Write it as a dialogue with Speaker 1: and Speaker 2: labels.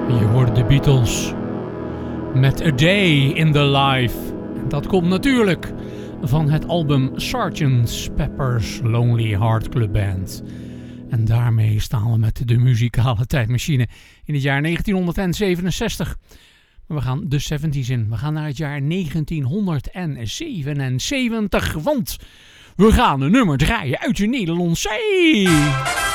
Speaker 1: Je hoorde de Beatles met A Day in the Life. En dat komt natuurlijk van het album Sgt. Pepper's Lonely Heart Club Band. En daarmee staan we met de muzikale tijdmachine in het jaar 1967. Maar we gaan de 70's in. We gaan naar het jaar 1977. Want we gaan een nummer draaien uit de Nederlandse zee.